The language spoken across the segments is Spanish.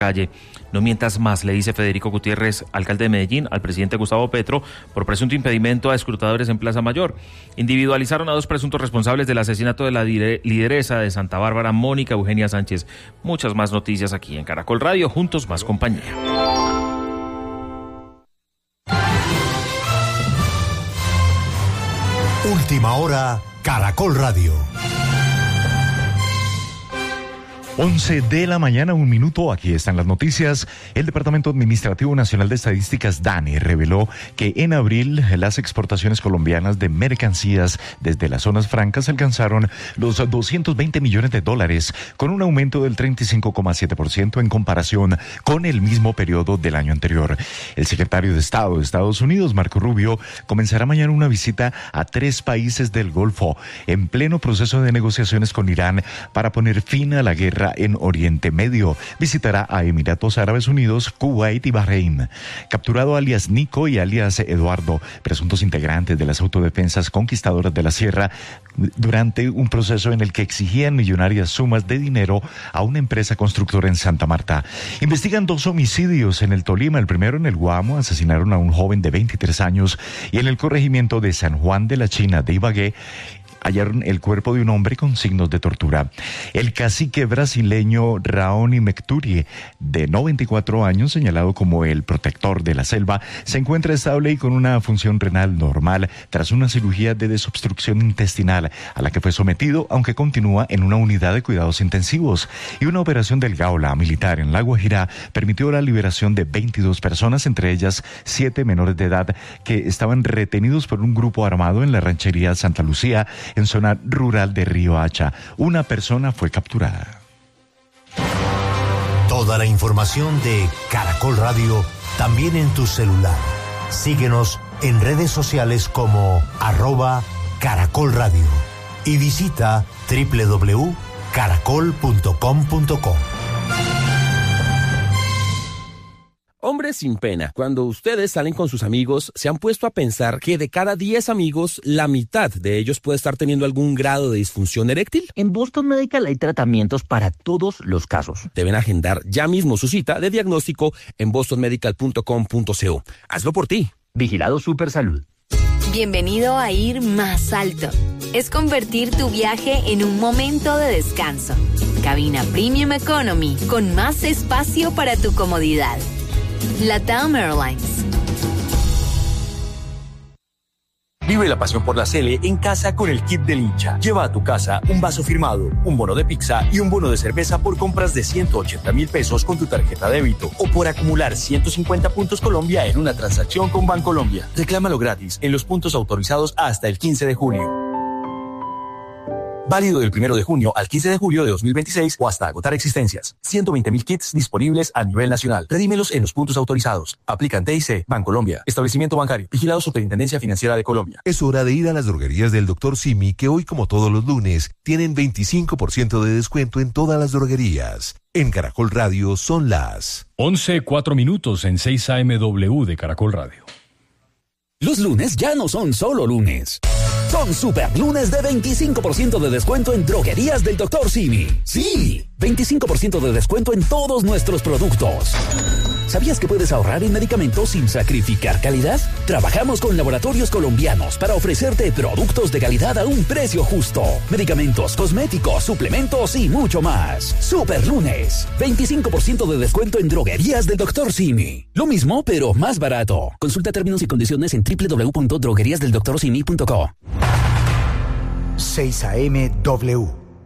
calle. No mientas más, le dice Federico Gutiérrez, alcalde de Medellín, al presidente Gustavo Petro por presunto impedimento a escrutadores en Plaza Mayor. Individualizaron a 2 presuntos responsables del asesinato de la lideresa de Santa Bárbara, Mónica Eugenia Sánchez. Muchas más noticias aquí en Caracol Radio, juntos más compañía. Última hora, Caracol Radio. 11 de la mañana, 1 minuto, aquí están las noticias. El Departamento Administrativo Nacional de Estadísticas, DANE, reveló que en abril las exportaciones colombianas de mercancías desde las zonas francas alcanzaron los $220 millones, con un aumento del 35,7% en comparación con el mismo periodo del año anterior. El secretario de Estado de Estados Unidos, Marco Rubio, comenzará mañana una visita a 3 países del Golfo, en pleno proceso de negociaciones con Irán para poner fin a la guerra en Oriente Medio. Visitará a Emiratos Árabes Unidos, Kuwait y Bahrein. Capturado alias Nico y alias Eduardo, presuntos integrantes de las autodefensas conquistadoras de la Sierra, durante un proceso en el que exigían millonarias sumas de dinero a una empresa constructora en Santa Marta. Investigan 2 homicidios en el Tolima. El primero en el Guamo, asesinaron a un joven de 23 años, y en el corregimiento de San Juan de la China de Ibagué hallaron el cuerpo de un hombre con signos de tortura. El cacique brasileño Raoni Mecturi, de 94 años, señalado como el protector de la selva, se encuentra estable y con una función renal normal tras una cirugía de desobstrucción intestinal a la que fue sometido, aunque continúa en una unidad de cuidados intensivos. Y una operación del Gaula militar en La Guajira permitió la liberación de 22 personas, entre ellas 7 menores de edad que estaban retenidos por un grupo armado en la ranchería Santa Lucía, en zona rural de Río Hacha. Una persona fue capturada. Toda la información de Caracol Radio también en tu celular. Síguenos en redes sociales como @Caracol Radio y visita www.caracol.com.co. Hombres sin pena, cuando ustedes salen con sus amigos, ¿se han puesto a pensar que de cada 10 amigos, la mitad de ellos puede estar teniendo algún grado de disfunción eréctil? En Boston Medical hay tratamientos para todos los casos. Deben agendar ya mismo su cita de diagnóstico en bostonmedical.com.co. Hazlo por ti. Vigilado Supersalud. Bienvenido a Ir Más Alto. Es convertir tu viaje en un momento de descanso. Cabina Premium Economy, con más espacio para tu comodidad. LATAM Airlines. Vive la pasión por la Sele en casa con el kit del hincha. Lleva a tu casa un vaso firmado, un bono de pizza y un bono de cerveza por compras de 180,000 pesos con tu tarjeta débito o por acumular 150 puntos Colombia en una transacción con Bancolombia. Reclámalo gratis en los puntos autorizados hasta el 15 de junio. Válido del 1 de junio al 15 de julio de 2026 o hasta agotar existencias. 120,000 kits disponibles a nivel nacional. Redímelos en los puntos autorizados. Aplican TIC, Bancolombia, establecimiento bancario, vigilado Superintendencia Financiera de Colombia. Es hora de ir a las droguerías del Dr. Simi, que hoy, como todos los lunes, tienen 25% de descuento en todas las droguerías. En Caracol Radio son las 11:04 en 6 AM de Caracol Radio. Los lunes ya no son solo lunes. Son super lunes de 25% de descuento en droguerías del Dr. Simi. Sí, 25% de descuento en todos nuestros productos. ¿Sabías que puedes ahorrar en medicamentos sin sacrificar calidad? Trabajamos con laboratorios colombianos para ofrecerte productos de calidad a un precio justo. Medicamentos, cosméticos, suplementos y mucho más. Super lunes, 25% de descuento en droguerías del Dr. Simi. Lo mismo, pero más barato. Consulta términos y condiciones en www.drogueriasdeldoctorsimi.co. 6 AM.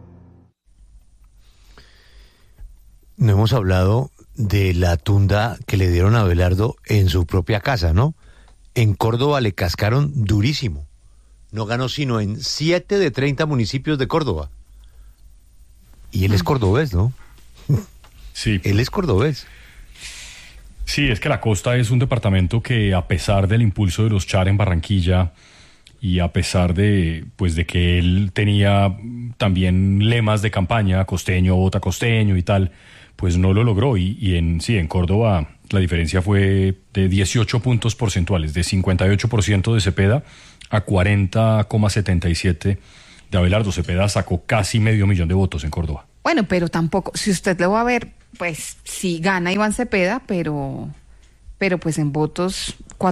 No hemos hablado de la tunda que le dieron a Abelardo en su propia casa, ¿no? En Córdoba le cascaron durísimo. No ganó sino en 7 de 30 municipios de Córdoba. Y él es cordobés, ¿no? Sí. Él es cordobés. Sí, es que la costa es un departamento que, a pesar del impulso de los Char en Barranquilla y a pesar de que él tenía también lemas de campaña, costeño, vota costeño y tal, pues no lo logró. Y en Córdoba la diferencia fue de 18 puntos porcentuales, de 58% de Cepeda a 40,77% de Abelardo. Cepeda sacó casi 500,000 de votos en Córdoba. Bueno, pero tampoco, si usted lo va a ver pues sí gana Iván Cepeda, pero pues en votos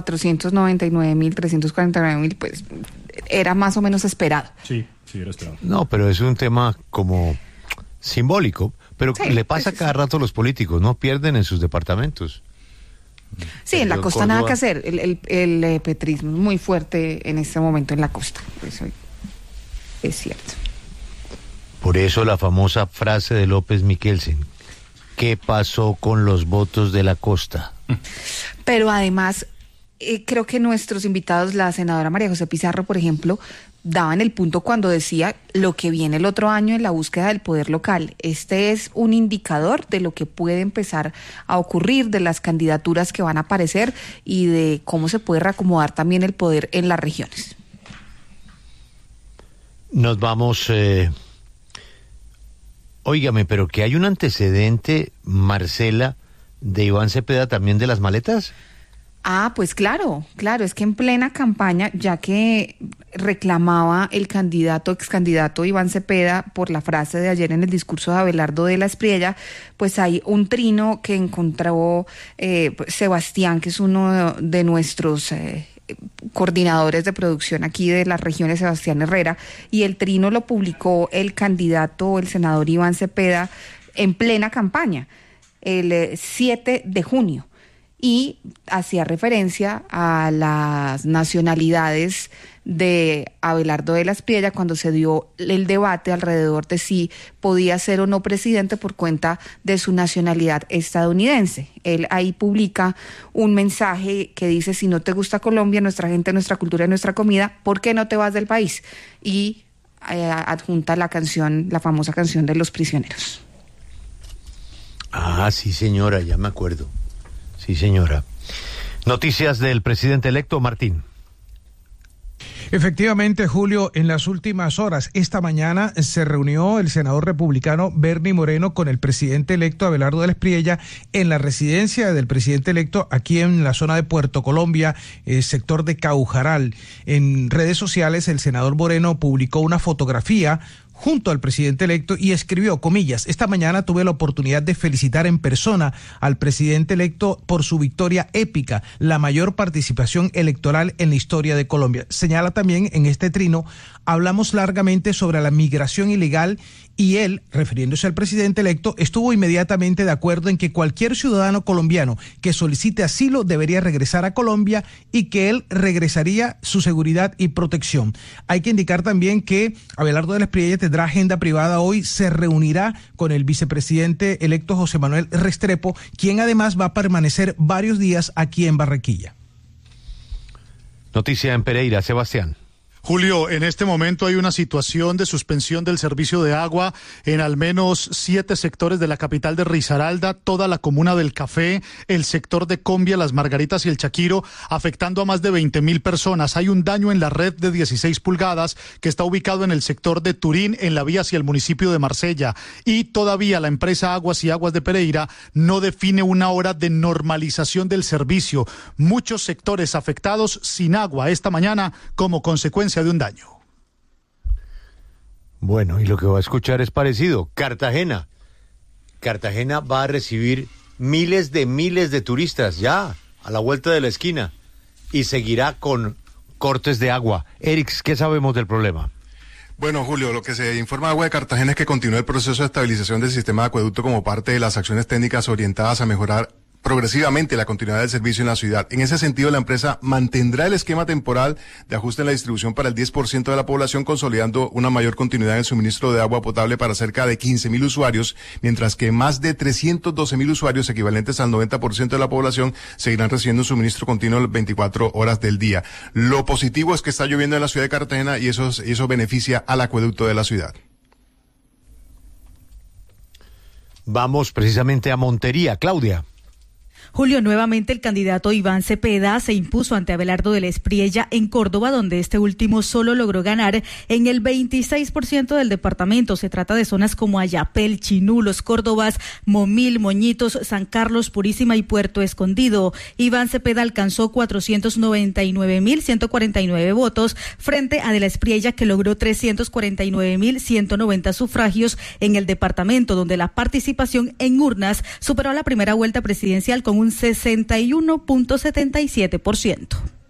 499.349.000, pues era más o menos esperado. Sí, era esperado. No, pero es un tema como simbólico, pero sí, le pasa cada rato a los políticos, ¿no? Pierden en sus departamentos. Sí, en la costa Córdoba, nada que hacer. El petrismo es muy fuerte en este momento en la costa. Eso es cierto. Por eso la famosa frase de López Michelsen: ¿qué pasó con los votos de la costa? Pero además, creo que nuestros invitados, la senadora María José Pizarro, por ejemplo, daban el punto cuando decía lo que viene el otro año en la búsqueda del poder local. Este es un indicador de lo que puede empezar a ocurrir, de las candidaturas que van a aparecer y de cómo se puede reacomodar también el poder en las regiones. Nos vamos... Óigame, pero que hay un antecedente, Marcela, de Iván Cepeda también de las maletas. Ah, pues claro, es que en plena campaña, ya que reclamaba el ex candidato Iván Cepeda por la frase de ayer en el discurso de Abelardo de la Espriella, pues hay un trino que encontró Sebastián, que es uno de nuestros coordinadores de producción aquí de las regiones, Sebastián Herrera, y el trino lo publicó el candidato, el senador Iván Cepeda, en plena campaña, el 7 de junio, y hacía referencia a las nacionalidades de Abelardo de la Espriella cuando se dio el debate alrededor de si podía ser o no presidente por cuenta de su nacionalidad estadounidense. Él ahí publica un mensaje que dice: si no te gusta Colombia, nuestra gente, nuestra cultura y nuestra comida, ¿por qué no te vas del país? Y adjunta la canción, la famosa canción de Los Prisioneros. Ah, sí, señora, ya me acuerdo. Sí, señora. Noticias del presidente electo, Martín. Efectivamente, Julio, en las últimas horas, esta mañana se reunió el senador republicano Bernie Moreno con el presidente electo Abelardo de la Espriella en la residencia del presidente electo aquí en la zona de Puerto Colombia, sector de Caujaral. En redes sociales, el senador Moreno publicó una fotografía junto al presidente electo y escribió, comillas: esta mañana tuve la oportunidad de felicitar en persona al presidente electo por su victoria épica, la mayor participación electoral en la historia de Colombia. Señala también en este trino: hablamos largamente sobre la migración ilegal y él, refiriéndose al presidente electo, estuvo inmediatamente de acuerdo en que cualquier ciudadano colombiano que solicite asilo debería regresar a Colombia y que él regresaría su seguridad y protección. Hay que indicar también que Abelardo de la Espriella tendrá agenda privada hoy, se reunirá con el vicepresidente electo José Manuel Restrepo, quien además va a permanecer varios días aquí en Barranquilla. Noticia en Pereira, Sebastián. Julio, en este momento hay una situación de suspensión del servicio de agua en al menos 7 sectores de la capital de Risaralda, toda la comuna del Café, el sector de Combia, Las Margaritas y el Chaquiro, afectando a más de 20.000 personas. Hay un daño en la red de 16 pulgadas que está ubicado en el sector de Turín, en la vía hacia el municipio de Marsella. Y todavía la empresa Aguas y Aguas de Pereira no define una hora de normalización del servicio. Muchos sectores afectados sin agua esta mañana como consecuencia de un daño. Bueno, y lo que va a escuchar es parecido. Cartagena va a recibir miles de turistas ya a la vuelta de la esquina y seguirá con cortes de agua. Erix, ¿qué sabemos del problema? Bueno, Julio, lo que se informa de Agua de Cartagena es que continúa el proceso de estabilización del sistema de acueducto como parte de las acciones técnicas orientadas a mejorar progresivamente la continuidad del servicio en la ciudad. En ese sentido, la empresa mantendrá el esquema temporal de ajuste en la distribución para el 10% de la población, consolidando una mayor continuidad en el suministro de agua potable para cerca de 15.000 usuarios, mientras que más de 312.000 usuarios, equivalentes al 90% de la población, seguirán recibiendo un suministro continuo las 24 horas del día. Lo positivo es que está lloviendo en la ciudad de Cartagena y eso beneficia al acueducto de la ciudad. Vamos precisamente a Montería, Claudia. Julio, nuevamente el candidato Iván Cepeda se impuso ante Abelardo de la Espriella en Córdoba, donde este último solo logró ganar en el 26% del departamento. Se trata de zonas como Ayapel, Chinú, Los Córdobas, Momil, Moñitos, San Carlos, Purísima y Puerto Escondido. Iván Cepeda alcanzó 499.149 votos frente a de la Espriella, que logró 349.190 sufragios en el departamento, donde la participación en urnas superó la primera vuelta presidencial con un 61.77%.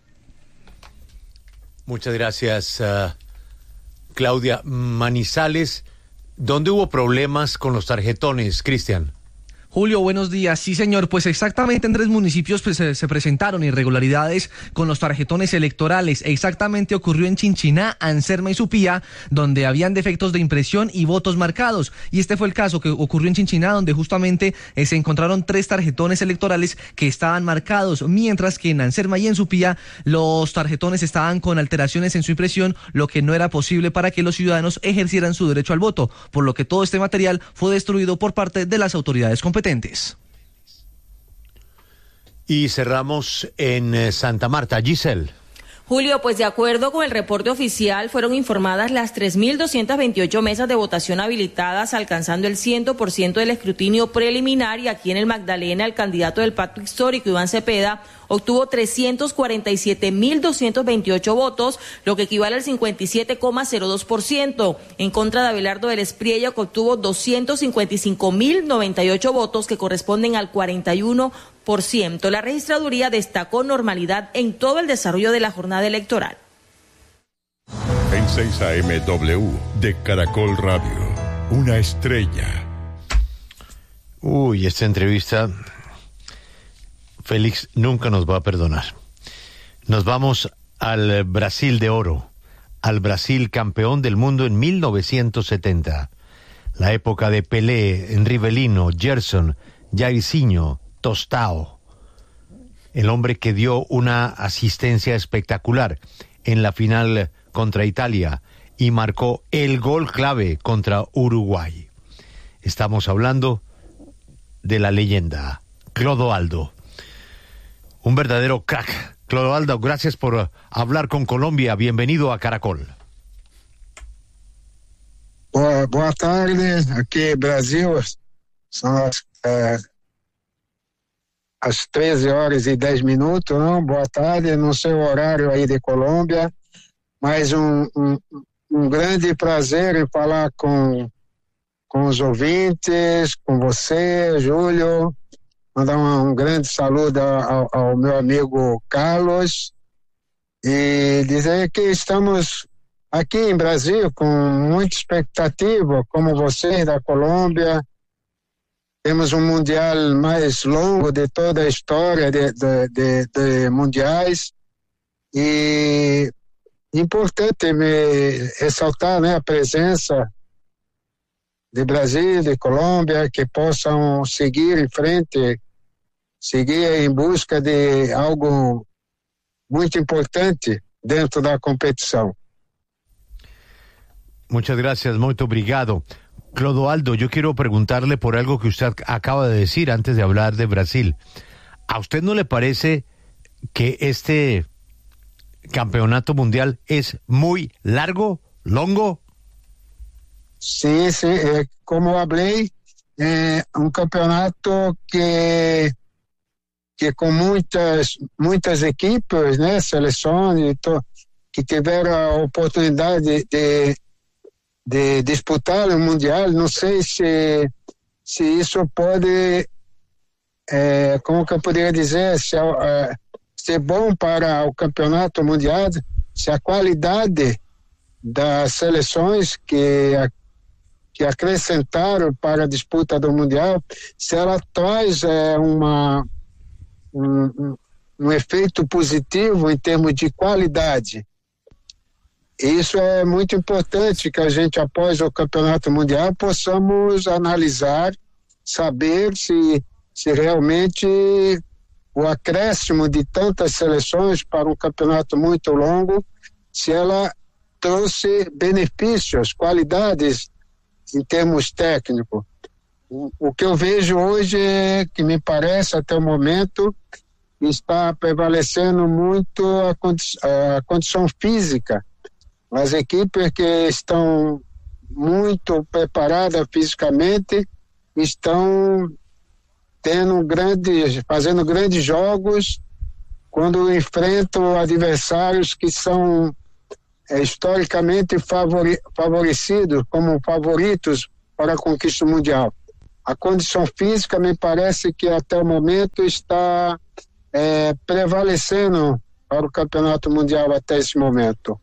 Muchas gracias, Claudia. Manizales, ¿dónde hubo problemas con los tarjetones, Cristian? Julio, buenos días. Sí, señor, pues exactamente en 3 municipios pues, se presentaron irregularidades con los tarjetones electorales. Exactamente ocurrió en Chinchiná, Anserma y Supía, donde habían defectos de impresión y votos marcados. Y este fue el caso que ocurrió en Chinchiná, donde justamente se encontraron 3 tarjetones electorales que estaban marcados, mientras que en Anserma y en Supía los tarjetones estaban con alteraciones en su impresión, lo que no era posible para que los ciudadanos ejercieran su derecho al voto, por lo que todo este material fue destruido por parte de las autoridades competentes. Y cerramos en Santa Marta. Giselle. Julio, pues de acuerdo con el reporte oficial, fueron informadas las 3.228 mesas de votación habilitadas, alcanzando el 100% del escrutinio preliminar, y aquí en el Magdalena, el candidato del Pacto Histórico, Iván Cepeda, obtuvo 347.228 votos, lo que equivale al 57,02%, en contra de Abelardo de la Espriella, que obtuvo 255.098 votos, que corresponden al 41%. La registraduría destacó normalidad en todo el desarrollo de la jornada electoral. En 6 AM de Caracol Radio, una estrella. Uy, esta entrevista, Félix nunca nos va a perdonar. Nos vamos al Brasil de oro, al Brasil campeón del mundo en 1970. La época de Pelé, Rivelino, Gerson, Jairzinho, Tostao. El hombre que dio una asistencia espectacular en la final contra Italia y marcó el gol clave contra Uruguay. Estamos hablando de la leyenda, Clodoaldo. Un verdadero crack. Clodoaldo, gracias por hablar con Colombia. Bienvenido a Caracol. Boa tarde, aquí en Brasil son as 13h10, não? Boa tarde, não sei o horário aí de Colômbia, mas um grande prazer em falar com os ouvintes, com você, Júlio. Mandar um grande saludo ao meu amigo Carlos e dizer que estamos aqui em Brasil com muita expectativa, como vocês da Colômbia. Temos um mundial mais longo de toda a história de mundiais e importante ressaltar, né, a presença de Brasil, de Colômbia, que possam seguir em frente, seguir em busca de algo muito importante dentro da competição. Muchas gracias, muito obrigado. Clodoaldo, yo quiero preguntarle por algo que usted acaba de decir antes de hablar de Brasil. ¿A usted no le parece que este campeonato mundial es muy largo, longo? Sí, como hablé, un campeonato que con muchas equipos, né, seleções, que tiveram a oportunidade de disputar o mundial. Não sei se isso pode, como que eu poderia dizer, ser bom para o campeonato mundial, se a qualidade das seleções que acrescentaram para a disputa do mundial, se ela traz um efeito positivo em termos de qualidade. Isso é muito importante, que a gente, após o campeonato mundial, possamos analisar, saber se realmente o acréscimo de tantas seleções para um campeonato muito longo, se ela trouxe benefícios, qualidades em termos técnicos. O que eu vejo hoje é que me parece, até o momento, está prevalecendo muito a condição física. As equipes que estão muito preparadas fisicamente estão fazendo grandes jogos quando enfrentam adversários que são historicamente favorecidos como favoritos para a conquista mundial. A condição física me parece que até o momento está prevalecendo para o campeonato mundial até esse momento.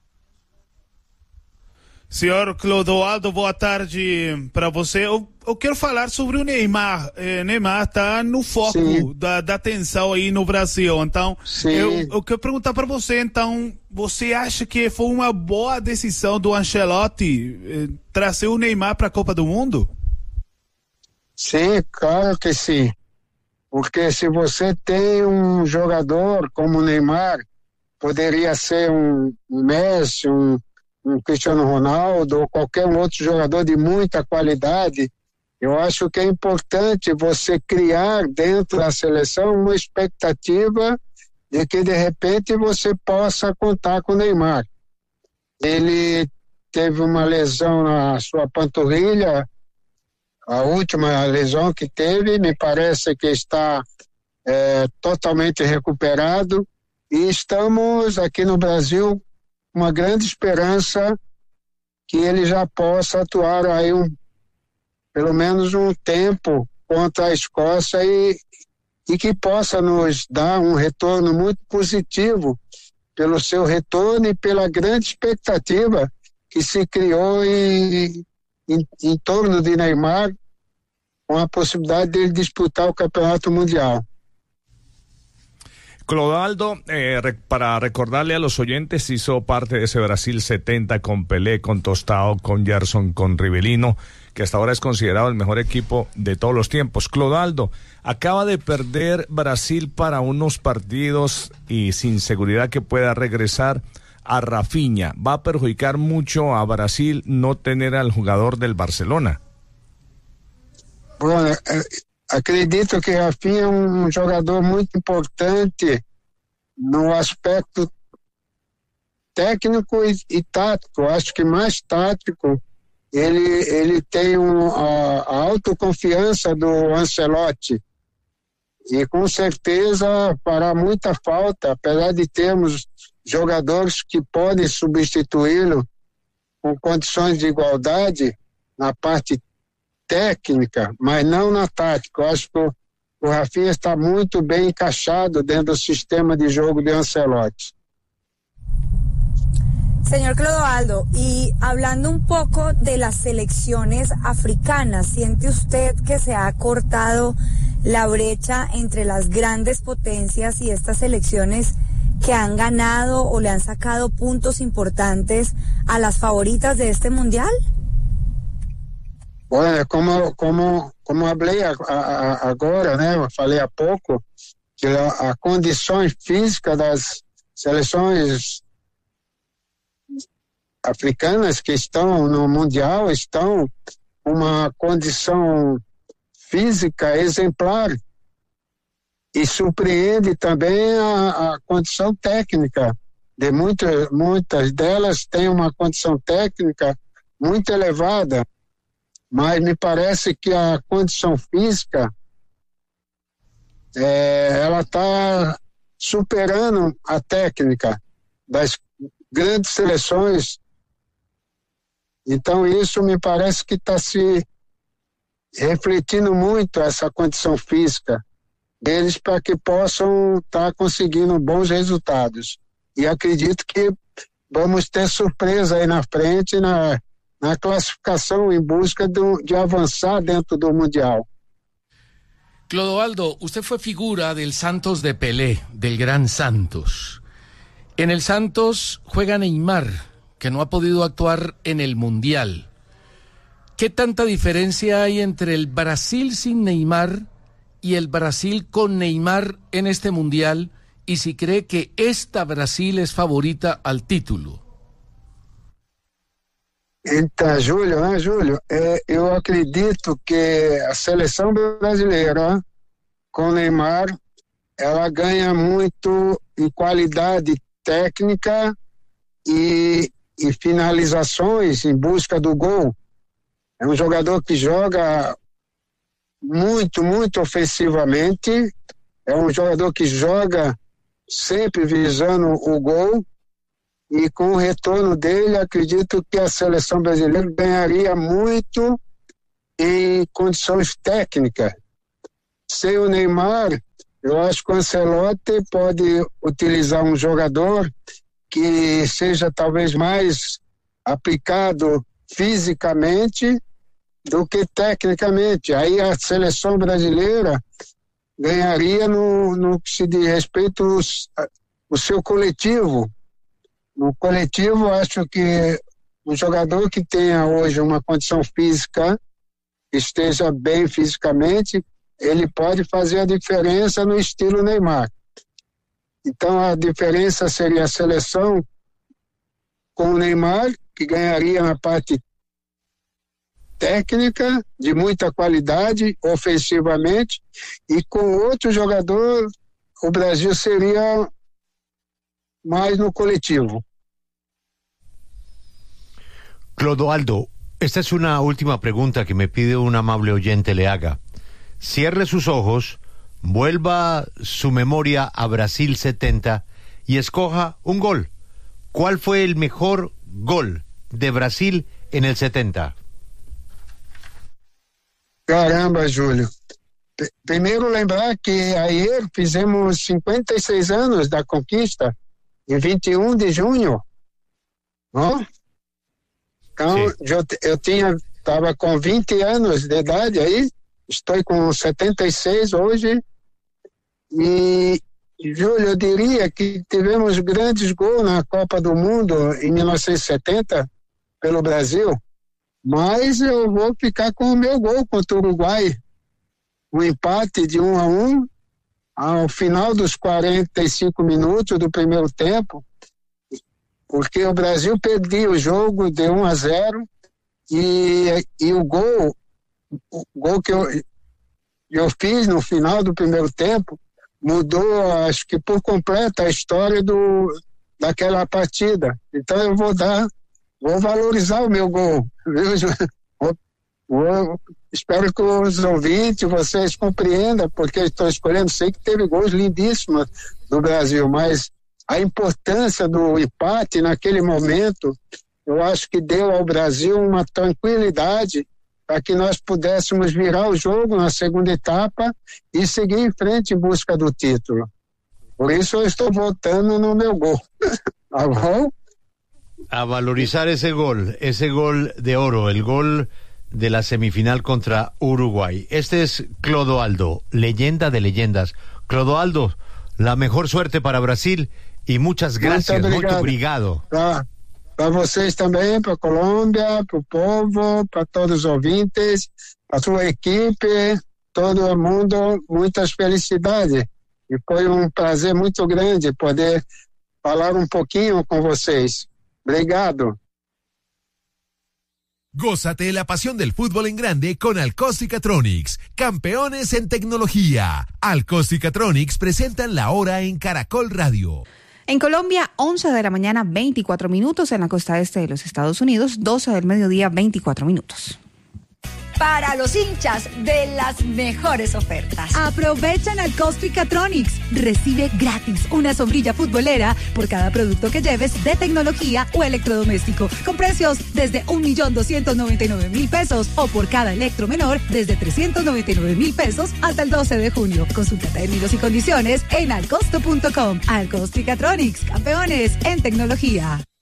Senhor Clodoaldo, boa tarde para você. Eu quero falar sobre o Neymar. Neymar está no foco da atenção aí no Brasil. Então, eu quero perguntar para você, então, você acha que foi uma boa decisão do Ancelotti trazer o Neymar para a Copa do Mundo? Sim, claro que sim. Porque se você tem um jogador como o Neymar, poderia ser um Messi, um Cristiano Ronaldo ou qualquer outro jogador de muita qualidade, eu acho que é importante você criar dentro da seleção uma expectativa de que de repente você possa contar com o Neymar. Ele teve uma lesão na sua panturrilha, a última lesão que teve, me parece que está totalmente recuperado, e estamos aqui no Brasil uma grande esperança que ele já possa atuar aí pelo menos um tempo contra a Escócia e que possa nos dar um retorno muito positivo pelo seu retorno e pela grande expectativa que se criou em torno de Neymar, com a possibilidade de ele disputar o Campeonato Mundial. Clodoaldo, para recordarle a los oyentes, hizo parte de ese Brasil 70 con Pelé, con Tostão, con Gerson, con Rivelino, que hasta ahora es considerado el mejor equipo de todos los tiempos. Clodoaldo, acaba de perder Brasil para unos partidos y sin seguridad que pueda regresar a Rafinha. ¿Va a perjudicar mucho a Brasil no tener al jugador del Barcelona? Bueno, acredito que Rafinha é um jogador muito importante no aspecto técnico e tático. Acho que mais tático. Ele tem a autoconfiança do Ancelotti e com certeza fará muita falta, apesar de termos jogadores que podem substituí-lo com condições de igualdade na parte técnica, mas não na tática. Eu acho que o Rafinha está muito bem encaixado dentro do sistema de jogo de Ancelotti. Señor Clodoaldo, y hablando un poco de las selecciones africanas, ¿siente usted que se ha cortado la brecha entre las grandes potencias y estas selecciones que han ganado o le han sacado puntos importantes a las favoritas de este mundial? Bueno, como falei agora, né? Eu falei há pouco que a condição física das seleções africanas que estão no Mundial estão uma condição física exemplar e surpreende também a condição técnica de muitas delas têm uma condição técnica muito elevada, mas me parece que a condição física ela está superando a técnica das grandes seleções. Então isso me parece que está se refletindo muito essa condição física deles para que possam estar conseguindo bons resultados. E acredito que vamos ter surpresa aí na frente na clasificação em busca de avançar dentro do Mundial. Clodoaldo, usted fue figura del Santos de Pelé, del Gran Santos. En el Santos juega Neymar, que no ha podido actuar en el Mundial. ¿Qué tanta diferencia hay entre el Brasil sin Neymar y el Brasil con Neymar en este Mundial? Y si cree que esta Brasil es favorita al título. Então, Júlio, eu acredito que a seleção brasileira, com o Neymar, ela ganha muito em qualidade técnica e finalizações em busca do gol. É um jogador que joga muito, muito ofensivamente, é um jogador que joga sempre visando o gol, e com o retorno dele, acredito que a seleção brasileira ganharia muito em condições técnicas. Sem o Neymar, eu acho que o Ancelotti pode utilizar um jogador que seja talvez mais aplicado fisicamente do que tecnicamente. Aí a seleção brasileira ganharia no que se diz respeito ao seu coletivo. No coletivo, acho que um jogador que tenha hoje uma condição física, esteja bem fisicamente, ele pode fazer a diferença no estilo Neymar. Então a diferença seria a seleção com o Neymar, que ganharia na parte técnica, de muita qualidade, ofensivamente, e com outro jogador, o Brasil seria mais no colectivo. Clodoaldo, esta es una última pregunta que me pide un amable oyente le haga. Cierre sus ojos, vuelva su memoria a Brasil 70 y escoja un gol. ¿Cuál fue el mejor gol de Brasil en el 70? Caramba, Júlio. Primeiro lembrar que ayer fizemos 56 anos da conquista, em 21 de junho, não? Então, eu estava com 20 anos de idade aí, estou com 76 hoje, e, Júlio, eu diria que tivemos grandes gols na Copa do Mundo em 1970, pelo Brasil, mas eu vou ficar com o meu gol contra o Uruguai, um empate de 1-1, ao final dos 45 minutos do primeiro tempo, porque o Brasil perdia o jogo de 1-0 e o gol que eu fiz no final do primeiro tempo mudou, acho que por completo, a história daquela partida. Então eu vou valorizar o meu gol, viu? Espero que os ouvintes, vocês compreendam, porque eu estou escolhendo, sei que teve gols lindíssimos do Brasil, mas a importância do empate naquele momento, eu acho que deu ao Brasil uma tranquilidade para que nós pudéssemos virar o jogo na segunda etapa e seguir em frente em busca do título. Por isso eu estou votando no meu gol. Tá bom? A valorizar ese gol de oro, el gol de la semifinal contra Uruguay. Este es Clodoaldo, leyenda de leyendas. Clodoaldo, la mejor suerte para Brasil y muchas gracias. Muito obrigado. Para vocês também, para a Colômbia, para o povo, para todos os ouvintes, para a sua equipe, todo mundo, muitas felicidades. E foi um prazer muito grande poder falar um pouquinho com vocês. Obrigado. Gózate la pasión del fútbol en grande con Alcos-Cicatronics, campeones en tecnología. Alcos-Cicatronics presentan la hora en Caracol Radio. En Colombia, 11 de la mañana, 24 minutos. En la costa este de los Estados Unidos, 12 del mediodía, 24 minutos. Para los hinchas de las mejores ofertas. Aprovechen Alcos-Cicatronics. Recibe gratis una sombrilla futbolera por cada producto que lleves de tecnología o electrodoméstico, con precios desde 1.299.000 pesos o por cada electro menor desde 399.000 pesos hasta el 12 de junio. Consulta términos y condiciones en alcosto.com. Alcos-Cicatronics, campeones en tecnología.